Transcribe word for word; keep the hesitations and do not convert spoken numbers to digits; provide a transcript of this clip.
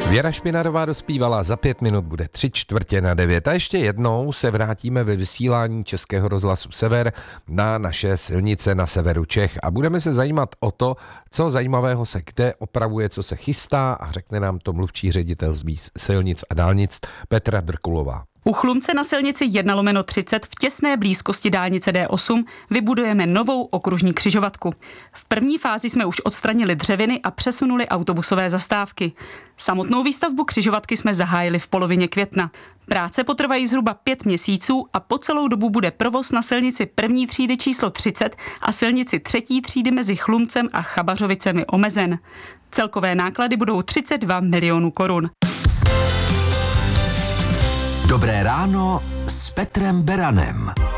Věra Špinarová dospívala, za pět minut bude tři čtvrtě na devět. A ještě jednou se vrátíme ve vysílání Českého rozhlasu Sever na naše silnice na severu Čech a budeme se zajímat o to, co zajímavého se kde opravuje, co se chystá a řekne nám to mluvčí ředitel silnic a dálnic Petra Drkulová. U Chlumce na silnici jedna lomeno třicet v těsné blízkosti dálnice D osm vybudujeme novou okružní křižovatku. V první fázi jsme už odstranili dřeviny a přesunuli autobusové zastávky. Samotnou výstavbu křižovatky jsme zahájili v polovině května. Práce potrvají zhruba pět měsíců a po celou dobu bude provoz na silnici první třídy číslo třicet a silnici třetí třídy mezi Chlumcem a Chabařovicemi omezen. Celkové náklady budou třicet dva milionů korun. Dobré ráno s Petrem Beranem.